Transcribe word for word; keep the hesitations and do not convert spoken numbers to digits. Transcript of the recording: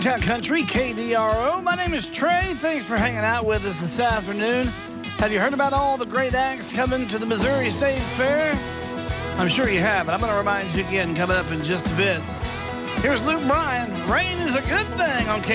Town Country, K D R O. My name is Trey. Thanks for hanging out with us this afternoon. Have you heard about all the great acts coming to the Missouri State Fair? I'm sure you have, but I'm going to remind you again coming up in just a bit. Here's Luke Bryan. Rain is a good thing on K D R O.